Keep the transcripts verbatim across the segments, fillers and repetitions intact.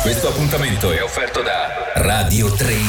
Questo appuntamento è offerto da Radio tre.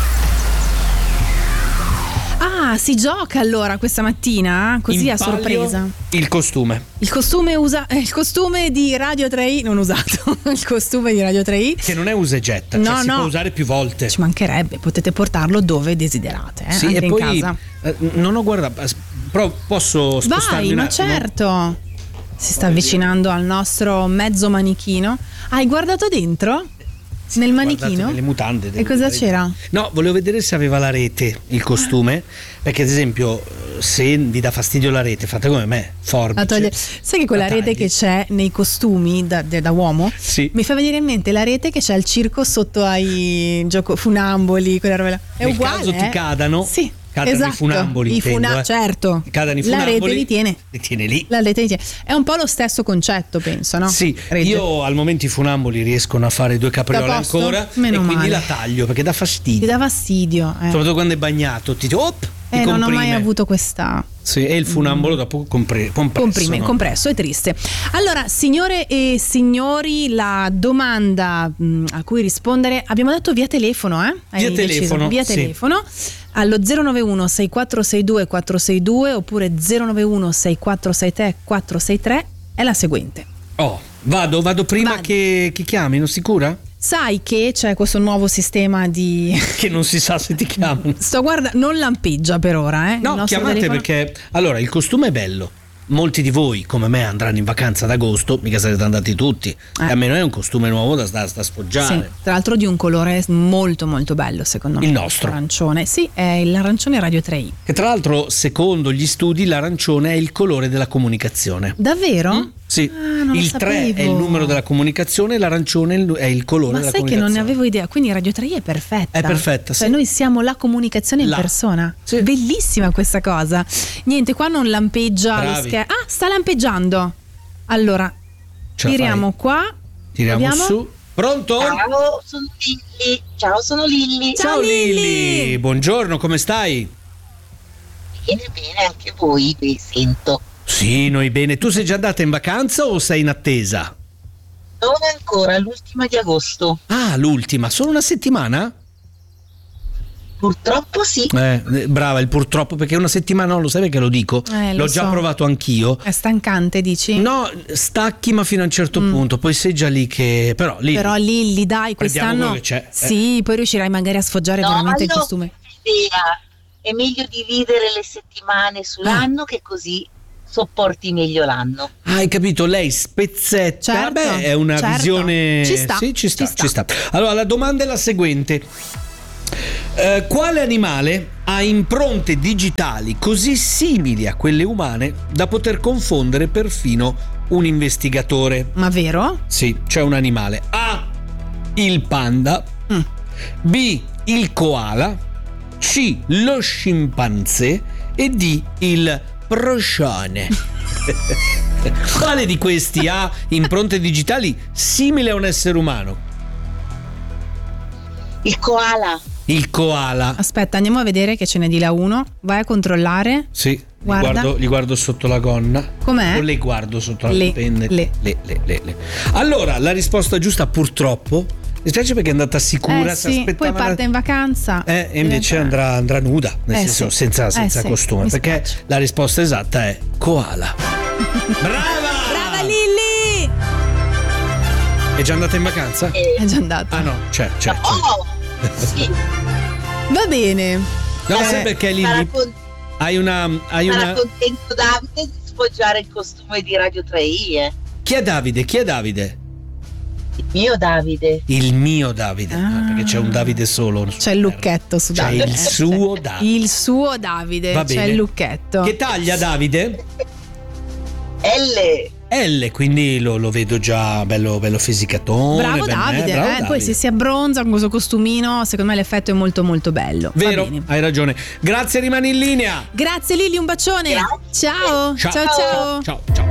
Ah, si gioca allora questa mattina? Così In a palio sorpresa. Il costume. Il costume usa eh, il costume di Radio tre i, non usato. Il costume di Radio tre i. Che non è usa e getta, No, cioè si no. può usare più volte. Ci mancherebbe, potete portarlo dove desiderate, eh, Sì, anche e in poi casa. eh, non ho guardato, as- però posso spostarmi Vai, un ma attimo? certo. Si sta avvicinando al nostro mezzo manichino. Hai guardato dentro? Sì, Nel ho guardato manichino? nelle mutande. E cosa c'era? No, volevo vedere se aveva la rete, il costume, perché ad esempio se vi dà fastidio la rete, fate come me, La forbice. toglie- Sai che quella la rete tagli. che c'è nei costumi da, da- da uomo Sì. mi fa venire in mente la rete che c'è al circo sotto ai gioco funamboli, quella roba là. È Nel uguale. caso ti eh? cadano, Sì. cadano esatto. i funamboli, I intendo, funa- eh. certo. Cadano i La funamboli, rete li tiene. li tiene lì. La rete li tiene. È un po' lo stesso concetto, penso, no? Sì, Regge. io al momento i funamboli riescono a fare due capriole Da posto? ancora Meno e quindi male. la taglio perché dà Ti fastidio. dà fastidio. Eh, Soprattutto quando è bagnato, ti dice, op, ti Eh, non ho comprime. mai avuto questa. Sì, e il funambolo dopo compre- compresso. Comprime, no? compresso, è triste. Allora, signore e signori, la domanda mh, a cui rispondere, abbiamo detto via telefono, eh? Hai Via deciso? telefono, Via sì. telefono allo zero nove uno sei quattro sei due quattro sei due oppure zero nove uno sei quattro sei tre quattro sei tre è la seguente. Oh, vado, vado prima Vadi. che, che chiamino, sicura? Sai che c'è questo nuovo sistema di Che non si sa se ti chiamano. sto guarda, non lampeggia per ora, eh? il No, nostro chiamate telefono. perché allora il costume è bello. Molti di voi, come me, andranno in vacanza ad agosto, mica sarete andati tutti. Eh. E almeno è un costume nuovo da, da, da Sì, sfoggiare. tra l'altro di un colore molto molto bello, secondo me. Il nostro. Arancione. Sì, è l'arancione Radio tre i. Che tra l'altro, secondo gli studi, l'arancione è il colore della comunicazione. Davvero? Mm? Sì, Ah, non lo il tre sapevo. è il numero della comunicazione, l'arancione è il- è il colore Ma della sai che comunicazione. non ne avevo idea, quindi Radio tre i è perfetta. È perfetta, Cioè sì. noi siamo la comunicazione in La. persona. Sì. Bellissima questa cosa. Niente, qua non lampeggia lo Bravi. schermo. Ah, sta lampeggiando. Allora, Ce la tiriamo fai? qua. Tiriamo Vediamo. su. Pronto? Ciao, sono Lilli. Ciao, sono Lilli. Ciao, Ciao Lilli. Lilli, buongiorno, come stai? Bene, bene, anche voi vi sento. Sì, noi bene. Tu sei già andata in vacanza o sei in attesa? Non ancora, l'ultima di agosto. Ah, l'ultima, solo una settimana? Purtroppo sì. Eh, eh, brava, il purtroppo, perché una settimana non lo sai perché lo dico. Eh, lo L'ho già so. provato anch'io. È stancante, dici? No, stacchi ma fino a un certo punto, poi sei già lì che... Però lì... Mm. Però Lilli, dai, Prendiamo quest'anno quello che c'è, eh. sì, poi riuscirai magari a sfoggiare No, veramente il no, costume. idea. È meglio dividere le settimane sull'anno che così sopporti meglio l'anno. Ah, hai capito, lei spezzetta. Certo, Beh, è una certo. visione... Ci sta, Sì, ci sta, ci sta. ci sta. Allora, la domanda è la seguente. Eh, quale animale ha impronte digitali così simili a quelle umane da poter confondere perfino un investigatore? Ma vero? Sì, c'è un animale. A. Il panda. Mm. B. Il koala. C. Lo scimpanzé. E D. Il proscione. Quale di questi ha impronte digitali simili a un essere umano? Il koala. Il koala. Aspetta, andiamo a vedere che ce n'è di là uno. Vai a controllare. Sì, li Guarda. guardo, li guardo sotto la gonna. Com'è? O le guardo sotto la Le, penne. le. Le, le, le, le. Allora, la risposta giusta purtroppo, mi spiace perché è andata sicura, Eh si sì, aspettava poi parte la- in vacanza. Eh, e invece Diventa- andrà, andrà nuda, nel Eh senso sì. senza, Eh senza sì, costume, mi perché spiace. la risposta esatta è koala. Brava! Brava Lilli! È già andata in vacanza? È già andata. Ah no, c'è, c'è, c'è. Oh, sì. Va bene. No, Eh, sai perché Sarà, Lilli? con- Hai una... Hai sarà una... contento Davide di sfoggiare il costume di Radio tre i, eh? Chi è Davide? Chi è Davide? Il mio Davide. Il mio Davide, Ah. Ah, perché c'è un Davide solo. C'è il lucchetto su C'è Davide. il suo Davide. Il suo Davide. Va C'è bene. il lucchetto. Che taglia Davide? L. L, quindi lo, lo vedo già bello, bello fisicatone. Bravo ben- Davide, eh, bravo eh, poi Davide. se si abbronza con questo costumino, secondo me l'effetto è molto molto bello. Va Vero, bene. hai ragione. Grazie, rimani in linea. Grazie Lili, un bacione. Grazie. Ciao. Ciao ciao. Ciao, ciao.